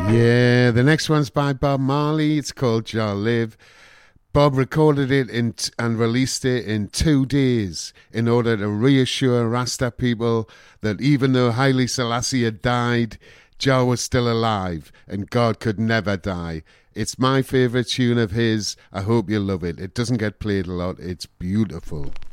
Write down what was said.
Yeah, the next one's by Bob Marley. It's called Jah Live. Bob recorded it and released it in 2 days in order to reassure Rasta people that even though Haile Selassie had died, Jah was still alive and God could never die. It's my favourite tune of his. I hope you love it. It doesn't get played a lot. It's beautiful.